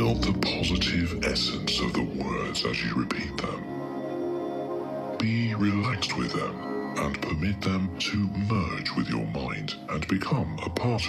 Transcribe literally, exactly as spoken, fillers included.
Feel the positive essence of the words as you repeat them. Be relaxed with them and permit them to merge with your mind and become a part